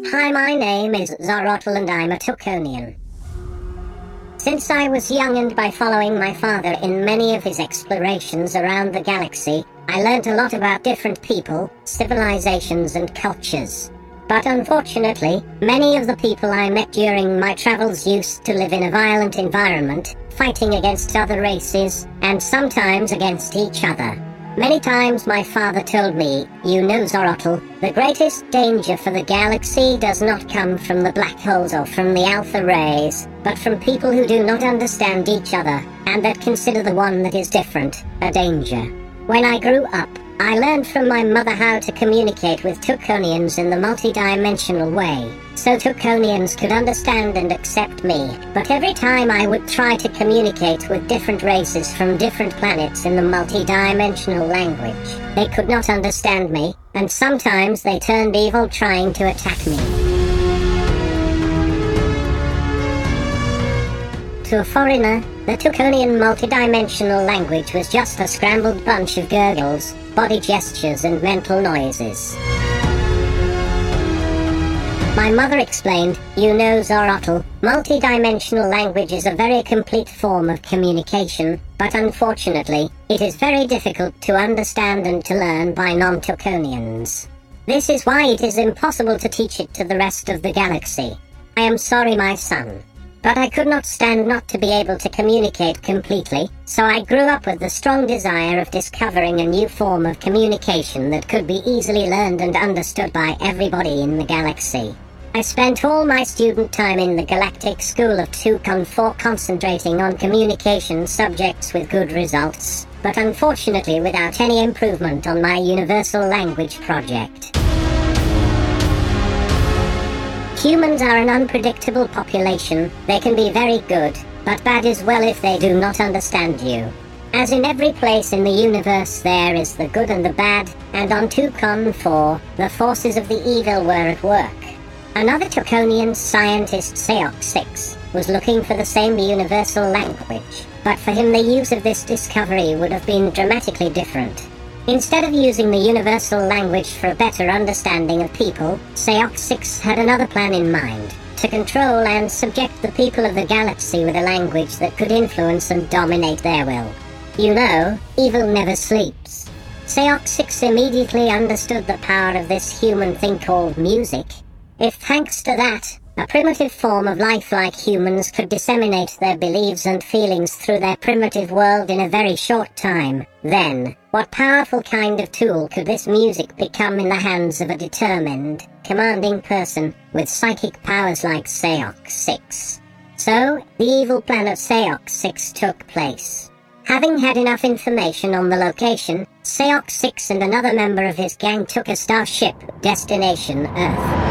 Hi, my name is Zorotl and I'm a Tukonian. Since I was young and by following my father in many of his explorations around the galaxy, I learnt a lot about different people, civilizations and cultures. But unfortunately, many of the people I met during my travels used to live in a violent environment, fighting against other races, and sometimes against each other. Many times my father told me, "You know, Zorotl, the greatest danger for the galaxy does not come from the black holes or from the alpha rays, but from people who do not understand each other, and that consider the one that is different a danger." When I grew up, I learned from my mother how to communicate with Tukonians in the multi-dimensional way, so Tukonians could understand and accept me. But every time I would try to communicate with different races from different planets in the multi-dimensional language, they could not understand me, and sometimes they turned evil trying to attack me. To a foreigner, the Tukonian multidimensional language was just a scrambled bunch of gurgles, body gestures and mental noises. My mother explained, "You know, Zorotl, multidimensional language is a very complete form of communication, but unfortunately, it is very difficult to understand and to learn by non-Tukonians. This is why it is impossible to teach it to the rest of the galaxy. I am sorry, my son. But I could not stand not to be able to communicate completely, so I grew up with the strong desire of discovering a new form of communication that could be easily learned and understood by everybody in the galaxy. I spent all my student time in the Galactic School of Tukon 4 concentrating on communication subjects with good results, but unfortunately without any improvement on my universal language project. Humans are an unpredictable population. They can be very good, but bad as well if they do not understand you. As in every place in the universe there is the good and the bad, and on Tukon 4, the forces of the evil were at work. Another Tukonian scientist, Seok 6, was looking for the same universal language, but for him the use of this discovery would have been dramatically different. Instead of using the universal language for a better understanding of people, Seok 6 had another plan in mind, to control and subject the people of the galaxy with a language that could influence and dominate their will. You know, evil never sleeps. Seok 6 immediately understood the power of this human thing called music. If thanks to that, a primitive form of life like humans could disseminate their beliefs and feelings through their primitive world in a very short time, then, what powerful kind of tool could this music become in the hands of a determined, commanding person with psychic powers like Seok 6? So, the evil plan of Seok 6 took place. Having had enough information on the location, Seok 6 and another member of his gang took a starship, destination Earth.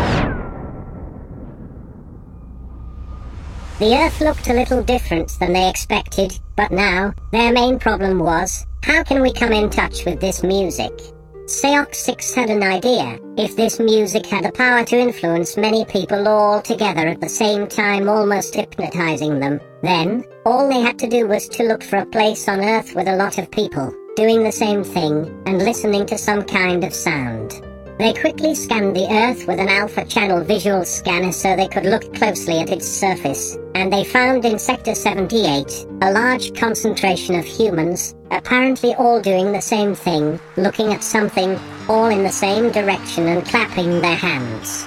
The Earth looked a little different than they expected, but now, their main problem was, how can we come in touch with this music? Seok 6 had an idea. If this music had the power to influence many people all together at the same time, almost hypnotizing them, then, all they had to do was to look for a place on Earth with a lot of people, doing the same thing, and listening to some kind of sound. They quickly scanned the Earth with an alpha channel visual scanner so they could look closely at its surface, and they found in Sector 78 a large concentration of humans, apparently all doing the same thing, looking at something, all in the same direction and clapping their hands.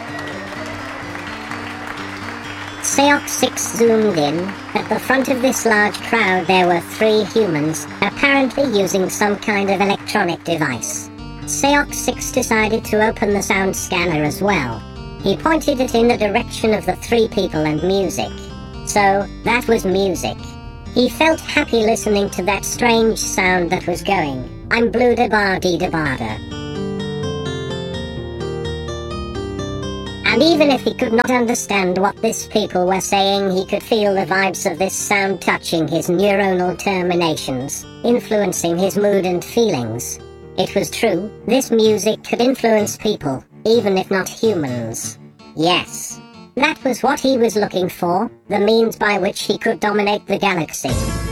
Seok 6 zoomed in. At the front of this large crowd there were 3 humans, apparently using some kind of electronic device. Seok 6 decided to open the sound scanner as well. He pointed it in the direction of the 3 people and music. So, that was music. He felt happy listening to that strange sound that was going. I'm blue da ba dee da ba da. And even if he could not understand what these people were saying, he could feel the vibes of this sound touching his neuronal terminations, influencing his mood and feelings. It was true, this music could influence people, even if not humans. Yes, that was what he was looking for, the means by which he could dominate the galaxy.